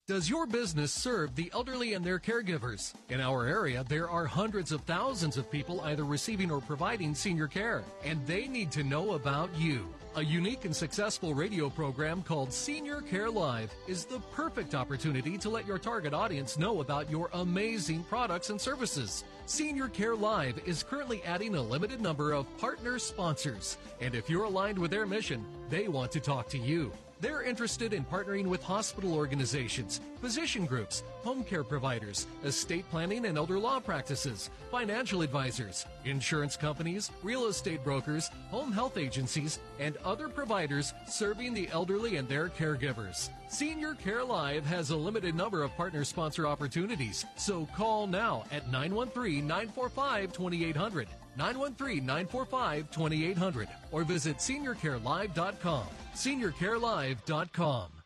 Does your business serve the elderly and their caregivers? In our area, there are hundreds of thousands of people either receiving or providing senior care, and they need to know about you. A unique and successful radio program called Senior Care Live is the perfect opportunity to let your target audience know about your amazing products and services. Senior Care Live is currently adding a limited number of partner sponsors, and if you're aligned with their mission, they want to talk to you. They're interested in partnering with hospital organizations, physician groups, home care providers, estate planning and elder law practices, financial advisors, insurance companies, real estate brokers, home health agencies, and other providers serving the elderly and their caregivers. Senior Care Live has a limited number of partner sponsor opportunities, so call now at 913-945-2800. 913-945-2800 or visit seniorcarelive.com. seniorcarelive.com.